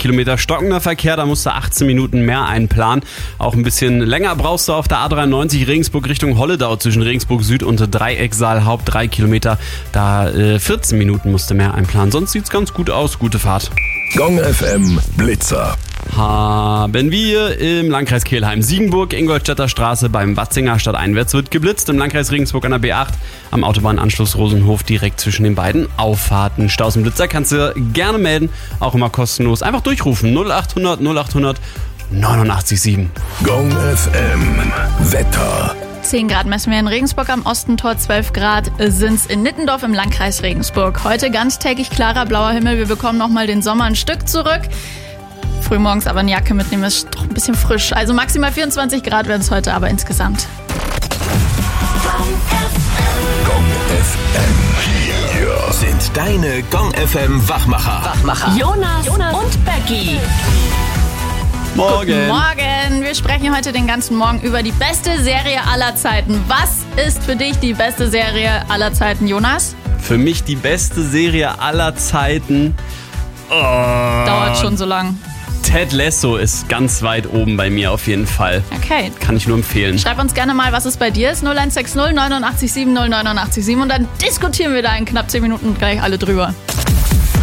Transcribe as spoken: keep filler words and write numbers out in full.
Kilometer stockender Verkehr, da musst du achtzehn Minuten mehr einplanen. Auch ein bisschen länger brauchst du auf der A dreiundneunzig Regensburg Richtung Holledau zwischen Regensburg Süd und Dreiecksaal Haupt drei Kilometer. Da äh, vierzehn Minuten musst du mehr einplanen. Sonst sieht's ganz gut aus. Gute Fahrt. Gong F M Blitzer. Haben wir im Landkreis Kelheim Siegenburg, Ingolstädter Straße beim Watzinger stadteinwärts wird geblitzt. Im Landkreis Regensburg an der B acht am Autobahnanschluss Rosenhof direkt zwischen den beiden Auffahrten. Staus im Blitzer kannst du gerne melden, auch immer kostenlos. Einfach durchrufen null acht hundert null acht hundert neunundachtzig sieben. Gong F M Wetter. zehn Grad messen wir in Regensburg am Ostentor, zwölf Grad sind's in Nittendorf im Landkreis Regensburg. Heute ganztägig klarer blauer Himmel, wir bekommen nochmal den Sommer ein Stück zurück. Frühmorgens aber eine Jacke mitnehmen, ist doch ein bisschen frisch. Also maximal vierundzwanzig Grad werden es heute aber insgesamt. Gong F M. Hier sind deine Gong F M Wachmacher. Wachmacher. Jonas, Jonas und Becky. Morgen. Guten Morgen. Wir sprechen heute den ganzen Morgen über die beste Serie aller Zeiten. Was ist für dich die beste Serie aller Zeiten, Jonas? Für mich die beste Serie aller Zeiten. Oh. Dauert schon so lang. Ted Lasso ist ganz weit oben bei mir auf jeden Fall. Okay. Kann ich nur empfehlen. Schreib uns gerne mal, was es bei dir ist. null eins sechs null neun acht sieben null neun acht sieben und dann diskutieren wir da in knapp zehn Minuten gleich alle drüber.